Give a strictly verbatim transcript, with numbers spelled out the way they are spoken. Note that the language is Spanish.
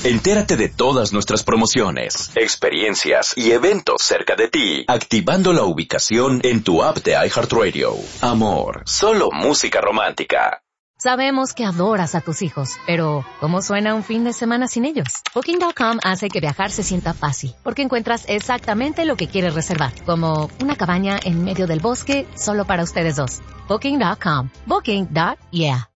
Entérate de todas nuestras promociones, experiencias y eventos cerca de ti, activando la ubicación en tu app de iHeartRadio. Amor, solo música romántica. Sabemos que adoras a tus hijos, pero ¿cómo suena un fin de semana sin ellos? Booking punto com hace que viajar se sienta fácil, porque encuentras exactamente lo que quieres reservar, como una cabaña en medio del bosque solo para ustedes dos. Booking punto com. Booking. Yeah.